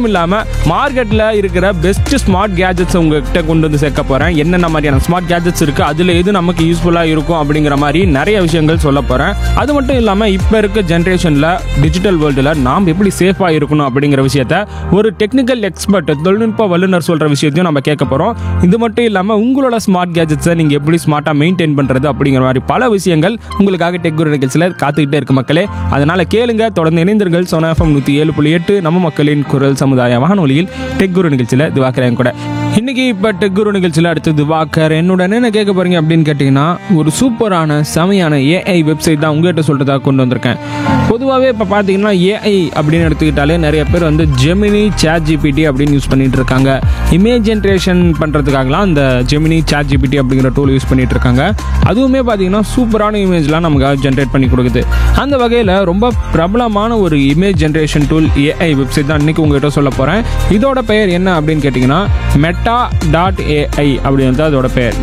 மட்டும் இல்லாமல் மார்க்கெட்டில் இருக்கிற பெஸ்ட் ஸ்மார்ட் கேஜெட்ஸ் உங்ககிட்ட கொண்டு வந்து சேர்க்க போகிறேன். என்னென்ன மாதிரியான ஸ்மார்ட் கேஜெட்ஸ் இருக்குது, அதில் எது நமக்கு யூஸ்ஃபுல்லாக இருக்கும் அப்படிங்கிற மாதிரி நிறைய விஷயங்கள் சொல்ல போகிறேன். அது மட்டும் இல்லாமல் இப்போ இருக்க ஜென்ரேஷனில் டிஜிட்டல் வேர்ல்டில் நாம் எப்படி சேஃபாக இருக்கணும் அப்படிங்கிற விஷயத்த ஒரு டெக்னிக்கல் எக்ஸ்பர்ட், தொழில்நுட்ப வல்லுநர் சொல்கிற விஷயத்தையும் நம்ம கேட்க போகிறோம். இது மட்டும் இல்லாமல் உங்களோட ஸ்மார்ட் கேஜெட்ஸை நீங்கள் எப்படி ஸ்மார்ட்டாக மெயின்டைன் பண்ணுறது அப்படிங்கிற மாதிரி பல விஷயங்கள் உங்களுக்காக டெக் குரு நிகழ்ச்சியில் காத்துக்கிட்டே இருக்கு மக்களே. அதனால் கேளுங்க, தொடர்ந்து இணைந்தீர்கள். சோனா எஃப்எம் 107.8 நம்ம மக்களின் குரல் சமுதாய வானொலியில் டெக் குரு நிகழ்ச்சியில் திவாகர் கூட. இன்னைக்கு இப்போ டெக் குரு நிகழ்ச்சியில் அடுத்து திவாகர் என்னுடன் என்ன கேட்க போறீங்க அப்படின்னு கேட்டிங்கன்னா, ஒரு சூப்பரான செமையான ஏஐ வெப்சைட் தான் உங்கள்கிட்ட சொல்கிறதா கொண்டு வந்திருக்கேன். பொதுவாகவே இப்போ பார்த்தீங்கன்னா ஏஐ அப்படின்னு எடுத்துக்கிட்டாலே நிறைய பேர் வந்து ஜெமினி, சாட் ஜிபிடி அப்படின்னு யூஸ் பண்ணிட்டு இருக்காங்க. இமேஜ் ஜென்ரேஷன் பண்ணுறதுக்காகலாம் இந்த ஜெமினி, சாட் ஜிபிடி அப்படிங்கிற டூல் யூஸ் பண்ணிட்டு இருக்காங்க. அதுவுமே பார்த்தீங்கன்னா சூப்பரான இமேஜ்லாம் நமக்கு ஜென்ரேட் பண்ணி கொடுக்குது. அந்த வகையில் ரொம்ப பிரபலமான ஒரு image generation tool AI website தான் இன்னைக்கு உங்கள்கிட்ட சொல்ல போகிறேன். இதோட பெயர் என்ன அப்படின்னு கேட்டிங்கன்னா meta.ai அப்படின்னு அதோட பெயர்.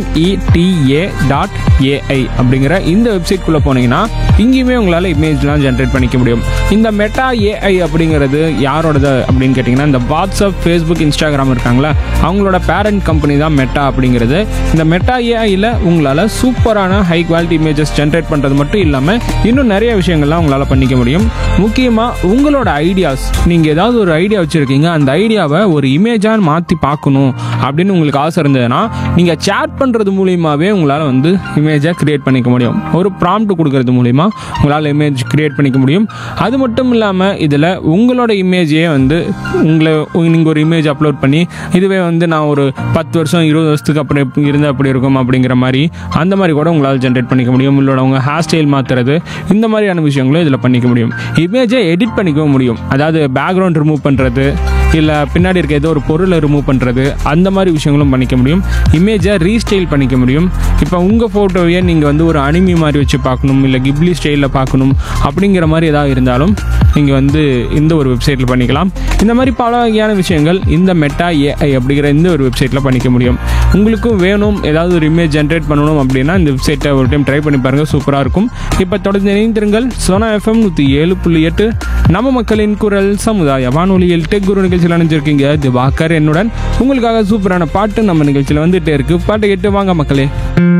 META.ai அப்படிங்கிற இந்த வெப்சைட்குள்ளே போனீங்கன்னா இங்கேயுமே உங்களால் இமேஜ்லாம் ஜென்ரேட் பண்ணிக்க முடியும். இந்த மெட்டா ஏஐ அப்படிங்கிறது யாரோடது அப்படின்னு கேட்டிங்கன்னா, இந்த வாட்ஸ்அப், ஃபேஸ்புக், இன்ஸ்டாகிராம் இருக்காங்களா, அவங்களோட பேரண்ட் கம்பெனி தான் மெட்டா அப்படிங்கிறது. இந்த மெட்டா ஏஐயில் உங்களால் சூப்பரான ஹை குவாலிட்டி இமேஜஸ் ஜென்ரேட் பண்ணுறது மட்டும் இல்லாமல் இன்னும் நிறைய விஷயங்கள்லாம் உங்களால் பண்ணிக்க முடியும். முக்கியமாக உங்களோட ஐடியாஸ், நீங்கள் ஏதாவது ஒரு ஐடியா வச்சுருக்கீங்க, அந்த ஐடியாவை ஒரு இமேஜாக மாற்றி பார்க்கணும் அப்படின்னு உங்களுக்கு ஆசை இருந்ததுன்னா நீங்கள் சேட் பண்ணுறது மூலியமாகவே உங்களால் வந்து இமேஜை கிரியேட் பண்ணிக்க முடியும். ஒரு ப்ராம்ப்ட் கொடுக்கறது மூலிமா உங்களால் இமேஜ் கிரியேட் பண்ணிக்க முடியும். அது மட்டும் இல்லாமல் இதில் உங்களோட இமேஜையே வந்து நீங்கள் ஒரு இமேஜ் அப்லோட் பண்ணி இதுவே வந்து நான் ஒரு 10 வருஷம் 20 வருஷத்துக்கு அப்புறம் இருந்தால் அப்படி இருக்கும் அப்படிங்கிற மாதிரி அந்த மாதிரி கூட உங்களால் ஜென்ரேட் பண்ணிக்க முடியும். உங்களோட உங்கள் ஹேர் ஸ்டைல் மாற்றுறது, இந்த மாதிரியான விஷயங்களும் இதில் பண்ணிக்க முடியும். இமேஜை எடிட் பண்ணிக்கவும் முடியும். அதாவது பேக்ரவுண்ட் ரிமூவ் பண்ணுறது, இல்லை பின்னாடி இருக்க ஏதோ ஒரு பொருளை ரிமூவ் பண்ணுறது, அந்த மாதிரி விஷயங்களும் பண்ணிக்க முடியும். இமேஜை ரீஸ்டைல் பண்ணிக்க முடியும். இப்போ உங்கள் ஃபோட்டோவையே நீங்கள் வந்து ஒரு அனிமி மாதிரி வச்சு பார்க்கணும், இல்லை கிப்லி ஸ்டைலில் பார்க்கணும் அப்படிங்கிற மாதிரி ஏதாவது இருந்தாலும் நீங்கள் வந்து இந்த ஒரு வெப்சைட்டில் பண்ணிக்கலாம். இந்த மாதிரி பல வகையான விஷயங்கள் இந்த மெட்டா ஏஐ அப்படிங்கிற இந்த ஒரு வெப்சைட்டில் பண்ணிக்க முடியும். உங்களுக்கும் வேணும் ஏதாவது ஒரு இமேஜ் ஜென்ரேட் பண்ணணும் அப்படின்னா இந்த வெப்சைட்டை ஒரு டைம் ட்ரை பண்ணி பாருங்கள், சூப்பராக இருக்கும். இப்போ தொடர்ந்து இணைந்திருங்கள். சோனா எஃப்எம் 107.8 நம்ம மக்களின் குரல் சமுதாய வானொலியில் டெக் குரு நிகழ்ச்சியில் அணிஞ்சிருக்கீங்க திவாகர் என்னுடன். உங்களுக்காக சூப்பரான பாட்டு நம்ம நிகழ்ச்சியில் வந்துட்டே இருக்கு. பாட்டை கேட்டு வாங்க மக்களே.